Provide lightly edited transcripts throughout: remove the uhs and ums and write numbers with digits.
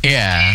Iya,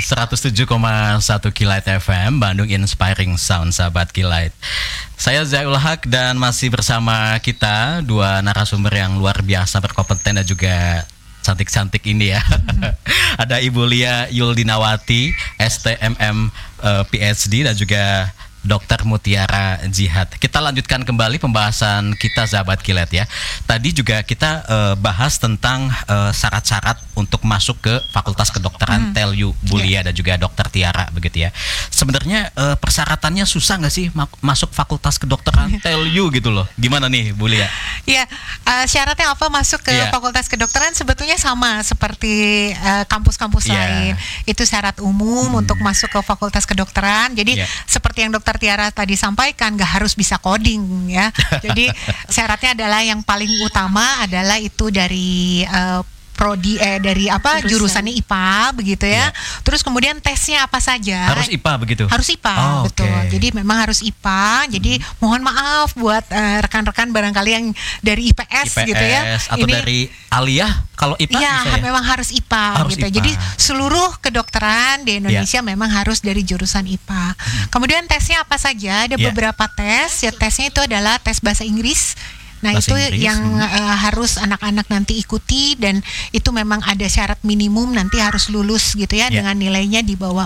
107,1 Kilight FM, Bandung Inspiring Sound, sahabat Kilight. Saya Zaul Haq dan masih bersama kita dua narasumber yang luar biasa berkompeten dan juga cantik-cantik ini ya. Ada Ibu Lia Yuldinawati, STMM PhD, dan juga Dr. Mutiara Jihad. Kita lanjutkan kembali pembahasan kita, sahabat Kilat ya. Tadi juga kita bahas tentang syarat-syarat untuk masuk ke Fakultas Kedokteran TELU, Bu Lia dan juga Dr. Tiara begitu ya. Sebenarnya persyaratannya susah nggak sih masuk Fakultas Kedokteran TELU gitu loh? Gimana nih, Bu Lia? Ya, syaratnya apa masuk ke Fakultas Kedokteran sebetulnya sama seperti kampus-kampus lain. Itu syarat umum untuk masuk ke Fakultas Kedokteran. Jadi seperti yang Dr. Tiara tadi sampaikan, nggak harus bisa coding ya. Jadi syaratnya adalah yang paling utama adalah itu dari prodi dari jurusannya IPA begitu ya. Terus kemudian tesnya apa saja? Harus IPA begitu. Harus IPA, betul. Jadi memang harus IPA. Jadi mohon maaf buat rekan-rekan barangkali yang dari IPS gitu ya. Atau ini, dari aliyah kalau IPA bisa ya? Memang harus IPA harus gitu. IPA. Jadi seluruh kedokteran di Indonesia memang harus dari jurusan IPA. Kemudian tesnya apa saja? Ada beberapa tes. Ya, tesnya itu adalah tes bahasa Inggris. Nah, bahasa itu Inggris, yang harus anak-anak nanti ikuti, dan itu memang ada syarat minimum nanti harus lulus gitu ya, dengan nilainya di bawah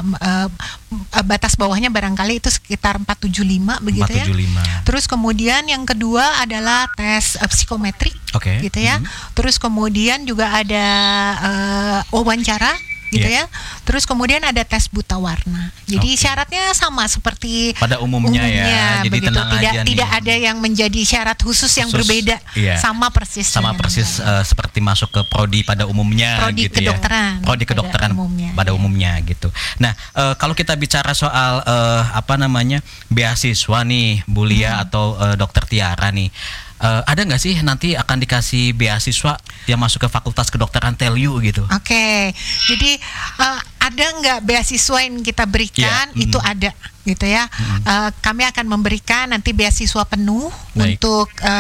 batas bawahnya barangkali itu sekitar 475 begitu 475. Ya. Terus kemudian yang kedua adalah tes psikometrik gitu ya. Terus kemudian juga ada wawancara gitu ya. Terus kemudian ada tes buta warna. Jadi syaratnya sama seperti pada umumnya ya. Jadi begitu. Tidak ada yang menjadi syarat khusus yang berbeda. Sama persis. Sama persis seperti masuk ke prodi pada umumnya prodi gitu kedokteran, ya. Prodi kedokteran pada umumnya gitu. Nah, kalau kita bicara soal beasiswa nih, Bu Lia atau Dr. Tiara nih. Ada nggak sih nanti akan dikasih beasiswa yang masuk ke Fakultas Kedokteran TELU gitu? Jadi ada nggak beasiswa yang kita berikan? Itu ada gitu ya. Kami akan memberikan nanti beasiswa penuh untuk